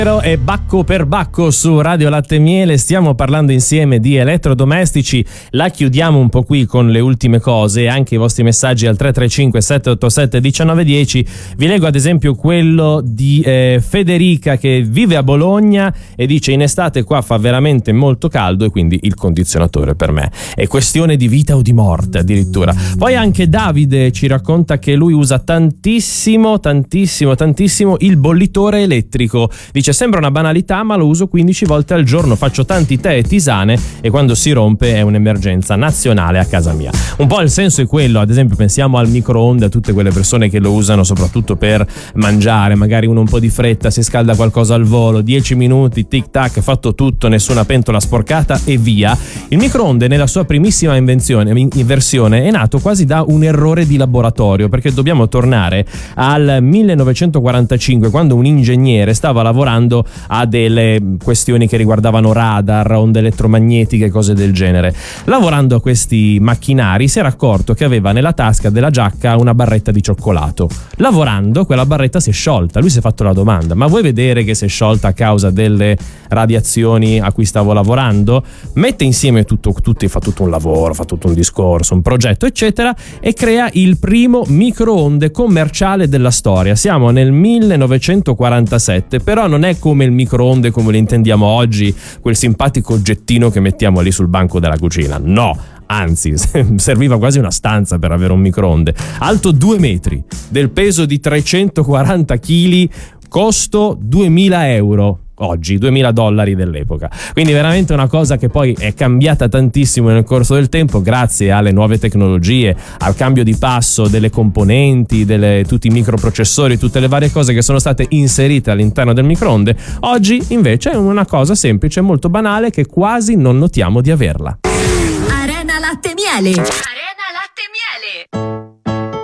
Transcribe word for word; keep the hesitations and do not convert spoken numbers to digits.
E Bacco per Bacco su Radio Latte e Miele, stiamo parlando insieme di elettrodomestici. La chiudiamo un po' qui con le ultime cose, anche i vostri messaggi al tre tre cinque sette otto sette uno nove uno zero. Vi leggo ad esempio quello di eh, Federica, che vive a Bologna e dice: in estate qua fa veramente molto caldo e quindi il condizionatore per me è questione di vita o di morte addirittura. Poi anche Davide ci racconta che lui usa tantissimo tantissimo tantissimo il bollitore elettrico. Dice: sembra una banalità, ma lo uso quindici volte al giorno, faccio tanti tè e tisane e quando si rompe è un'emergenza nazionale a casa mia. Un po' il senso è quello. Ad esempio pensiamo al microonde, a tutte quelle persone che lo usano soprattutto per mangiare, magari uno un po' di fretta, si scalda qualcosa al volo, dieci minuti, tic tac, fatto tutto, nessuna pentola sporcata e via. Il microonde nella sua primissima invenzione, versione è nato quasi da un errore di laboratorio, perché dobbiamo tornare al millenovecentoquarantacinque, quando un ingegnere stava lavorando a delle questioni che riguardavano radar, onde elettromagnetiche, cose del genere. Lavorando a questi macchinari si era accorto che aveva nella tasca della giacca una barretta di cioccolato. Lavorando quella barretta si è sciolta. Lui si è fatto la domanda: ma vuoi vedere che si è sciolta a causa delle radiazioni a cui stavo lavorando? Mette insieme tutto, tutti, fa tutto un lavoro, fa tutto un discorso, un progetto eccetera, e crea il primo microonde commerciale della storia. Siamo nel millenovecentoquarantasette, però non è come il microonde come lo intendiamo oggi, quel simpatico oggettino che mettiamo lì sul banco della cucina. No, anzi, serviva quasi una stanza per avere un microonde. Alto due metri, del peso di trecentoquaranta chili, costo duemila euro. Oggi, duemila dollari dell'epoca. Quindi veramente una cosa che poi è cambiata tantissimo nel corso del tempo, grazie alle nuove tecnologie, al cambio di passo delle componenti, delle, tutti i microprocessori, tutte le varie cose che sono state inserite all'interno del microonde. Oggi invece è una cosa semplice, molto banale, che quasi non notiamo di averla. Arena Latte e Miele.